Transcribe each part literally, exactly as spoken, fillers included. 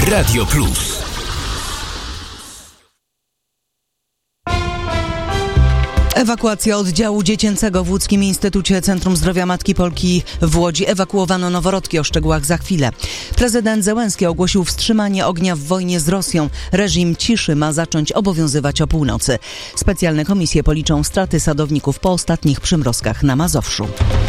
Radio Plus. Ewakuacja oddziału dziecięcego w Łódzkim Instytucie Centrum Zdrowia Matki Polki w Łodzi. Ewakuowano noworodki, o szczegółach za chwilę. Prezydent Zełenski ogłosił wstrzymanie ognia w wojnie z Rosją. Reżim ciszy ma zacząć obowiązywać o północy. Specjalne komisje policzą straty sadowników po ostatnich przymrozkach na Mazowszu.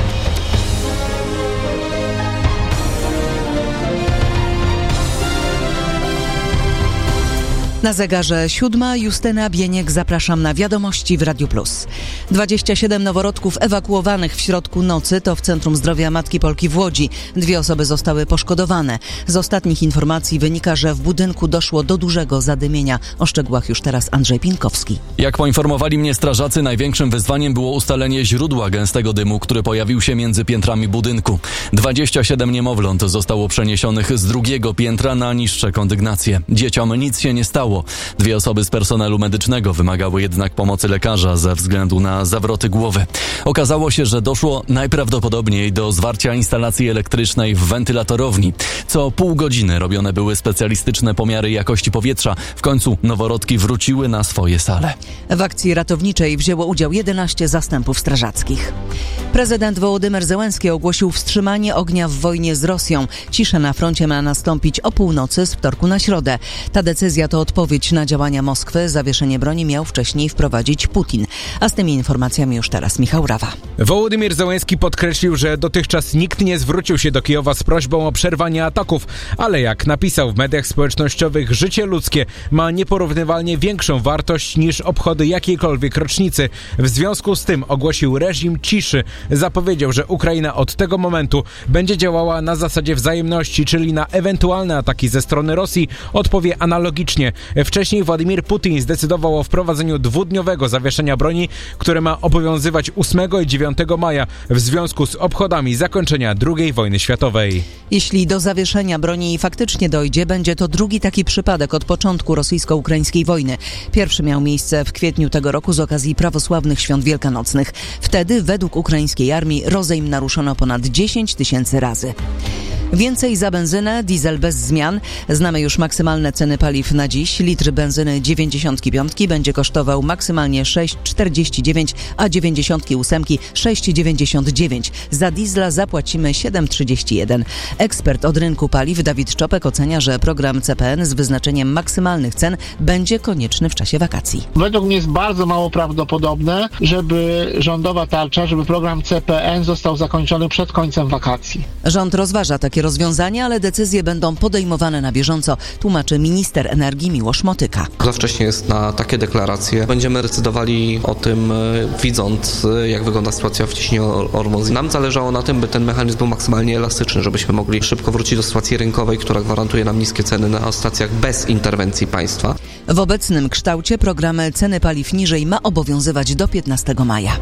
Na zegarze siódma. Justyna Bieniek, zapraszam na wiadomości w Radiu Plus. dwadzieścia siedem noworodków ewakuowanych w środku nocy to w Centrum Zdrowia Matki Polki w Łodzi. Dwie osoby zostały poszkodowane. Z ostatnich informacji wynika, że w budynku doszło do dużego zadymienia. O szczegółach już teraz Andrzej Pinkowski. Jak poinformowali mnie strażacy, największym wyzwaniem było ustalenie źródła gęstego dymu, który pojawił się między piętrami budynku. dwadzieścia siedem niemowląt zostało przeniesionych z drugiego piętra na niższe kondygnacje. Dzieciom nic się nie stało. Dwie osoby z personelu medycznego wymagały jednak pomocy lekarza ze względu na zawroty głowy. Okazało się, że doszło najprawdopodobniej do zwarcia instalacji elektrycznej w wentylatorowni. Co pół godziny robione były specjalistyczne pomiary jakości powietrza. W końcu noworodki wróciły na swoje sale. W akcji ratowniczej wzięło udział jedenaście zastępów strażackich. Prezydent Wołodymyr Zełenski ogłosił wstrzymanie ognia w wojnie z Rosją. Cisza na froncie ma nastąpić o północy z wtorku na środę. Ta decyzja to odpowiedź na działania Moskwy. Zawieszenie broni miał wcześniej wprowadzić Putin. A z tymi informacjami już teraz Michał Rawa. Wołodymyr Zełenski podkreślił, że dotychczas nikt nie zwrócił się do Kijowa z prośbą o przerwanie ataków, ale jak napisał w mediach społecznościowych, życie ludzkie ma nieporównywalnie większą wartość niż obchody jakiejkolwiek rocznicy. W związku z tym ogłosił reżim ciszy. Zapowiedział, że Ukraina od tego momentu będzie działała na zasadzie wzajemności, czyli na ewentualne ataki ze strony Rosji odpowie analogicznie. Wcześniej Władimir Putin zdecydował o wprowadzeniu dwudniowego zawieszenia broni, które ma obowiązywać ósmego i dziewiątego maja w związku z obchodami zakończenia drugiej wojny światowej. Jeśli do zawieszenia broni faktycznie dojdzie, będzie to drugi taki przypadek od początku rosyjsko-ukraińskiej wojny. Pierwszy miał miejsce w kwietniu tego roku z okazji prawosławnych świąt wielkanocnych. Wtedy według ukraińskiej armii rozejm naruszono ponad dziesięć tysięcy razy. Więcej za benzynę, diesel bez zmian. Znamy już maksymalne ceny paliw na dziś. Litr benzyny dziewięćdziesiąt pięć będzie kosztował maksymalnie sześć czterdzieści dziewięć, a dziewięćdziesiąt osiem sześć dziewięćdziesiąt dziewięć. Za diesla zapłacimy siedem trzydzieści jeden. Ekspert od rynku paliw Dawid Czopek ocenia, że program C P N z wyznaczeniem maksymalnych cen będzie konieczny w czasie wakacji. Według mnie jest bardzo mało prawdopodobne, żeby rządowa tarcza, żeby program C P N został zakończony przed końcem wakacji. Rząd rozważa takie rozwiązania, ale decyzje będą podejmowane na bieżąco, tłumaczy minister energii Miłosz Motyka. Za wcześnie jest na takie deklaracje. Będziemy decydowali o tym, widząc, jak wygląda sytuacja w cieśninie Ormus. Nam zależało na tym, by ten mechanizm był maksymalnie elastyczny, żebyśmy mogli szybko wrócić do sytuacji rynkowej, która gwarantuje nam niskie ceny na stacjach bez interwencji państwa. W obecnym kształcie program ceny paliw niżej ma obowiązywać do piętnastego maja.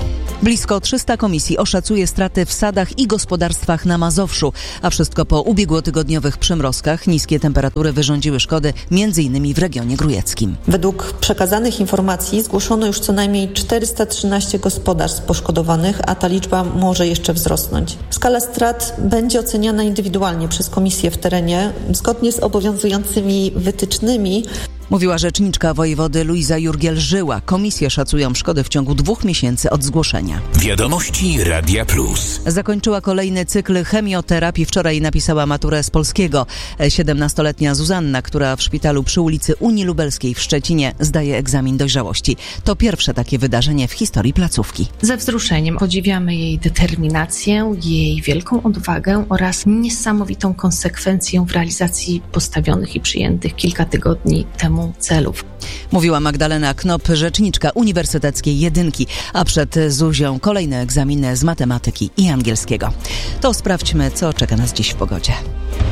Blisko trzysta komisji oszacuje straty w sadach i gospodarstwach na Mazowszu, a wszystko po ubiegłotygodniowych przymrozkach. Niskie temperatury wyrządziły szkody m.in. w regionie grójeckim. Według przekazanych informacji zgłoszono już co najmniej czterysta trzynaście gospodarstw poszkodowanych, a ta liczba może jeszcze wzrosnąć. Skala strat będzie oceniana indywidualnie przez komisje w terenie, zgodnie z obowiązującymi wytycznymi. Mówiła rzeczniczka wojewody Luiza Jurgiel-Żyła. Komisje szacują szkody w ciągu dwóch miesięcy od zgłoszenia. Wiadomości Radia Plus. Zakończyła kolejny cykl chemioterapii. Wczoraj napisała maturę z polskiego. siedemnastoletnia Zuzanna, która w szpitalu przy ulicy Unii Lubelskiej w Szczecinie zdaje egzamin dojrzałości. To pierwsze takie wydarzenie w historii placówki. Ze wzruszeniem podziwiamy jej determinację, jej wielką odwagę oraz niesamowitą konsekwencję w realizacji postawionych i przyjętych kilka tygodni temu celów. Mówiła Magdalena Knop, rzeczniczka Uniwersyteckiej Jedynki, a przed Zuzią kolejne egzaminy z matematyki i angielskiego. To sprawdźmy, co czeka nas dziś w pogodzie.